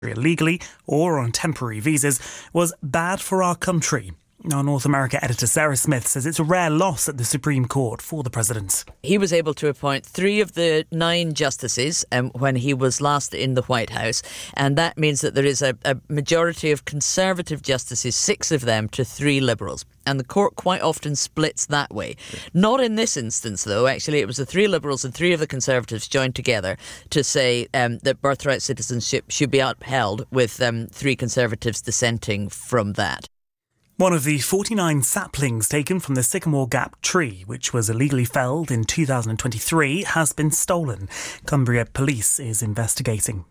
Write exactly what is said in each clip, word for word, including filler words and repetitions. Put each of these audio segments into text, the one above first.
illegally or on temporary visas was bad for our country. Our North America editor Sarah Smith says it's a rare loss at the Supreme Court for the president. He was able to appoint three of the nine justices um, when he was last in the White House, and that means that there is a, a majority of conservative justices, six of them to three Liberals. And the court quite often splits that way. Not in this instance, though. Actually, it was the three Liberals and three of the Conservatives joined together to say um, that birthright citizenship should be upheld, with um, three Conservatives dissenting from that. One of the forty-nine saplings taken from the Sycamore Gap tree, which was illegally felled in two thousand twenty-three, has been stolen. Cumbria Police is investigating.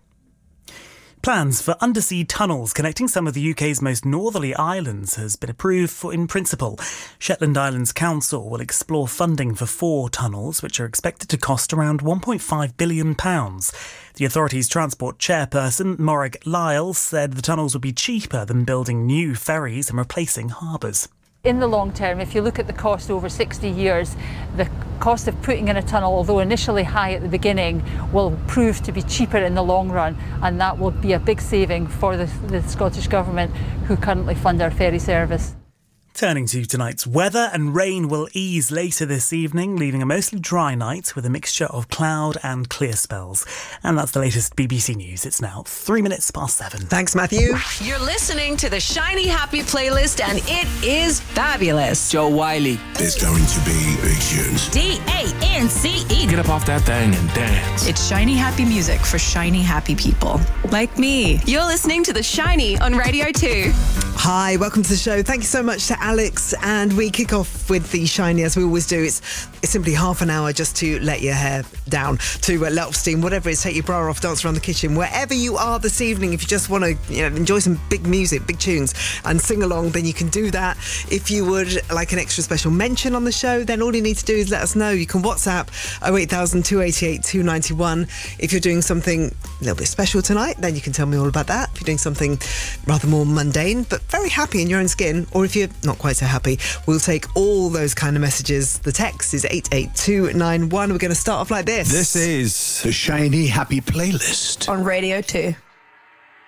Plans for undersea tunnels connecting some of the U K's most northerly islands has been approved for in principle. Shetland Islands Council will explore funding for four tunnels, which are expected to cost around one point five billion pounds. The authority's transport chairperson, Morag Lyle, said the tunnels would be cheaper than building new ferries and replacing harbours. In the long term, if you look at the cost over sixty years, the cost of putting in a tunnel, although initially high at the beginning, will prove to be cheaper in the long run, and that will be a big saving for the, the Scottish Government, who currently fund our ferry service. Turning to tonight's weather, and rain will ease later this evening, leaving a mostly dry night with a mixture of cloud and clear spells. And that's the latest B B C News. It's now three minutes past seven. Thanks, Matthew. You're listening to the Shiny Happy playlist, and it is fabulous. Joe Wiley. There's going to be big tunes. D A N C E. Get up off that thing and dance. It's Shiny Happy music for shiny happy people like me. You're listening to the Shiny on Radio two. Hi, welcome to the show. Thank you so much to Alex, and we kick off with the Shiny as we always do. It's it's simply half an hour just to let your hair down, to uh, let off steam, whatever it is, take your bra off, dance around the kitchen, wherever you are this evening. If you just want to, you know, enjoy some big music, big tunes and sing along, then you can do that. If you would like an extra special mention on the show, then all you need to do is let us know. You can WhatsApp oh eight thousand, two eight eight, two nine one. If you're doing something a little bit special tonight, then you can tell me all about that. If you're doing something rather more mundane but very happy in your own skin, or if you're not quite so happy, we'll take all those kind of messages. The text is eight eight two nine one. We're going to start off like this. This is the Shiny Happy playlist On Radio two.